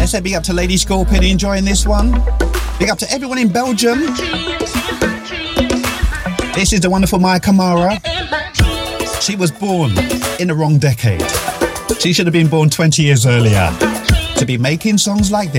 say big up to Lady Scorpion enjoying this one. Big up to everyone in Belgium. This is the wonderful Maya Kamara. She was born in the wrong decade. She should have been born 20 years earlier to be making songs like this.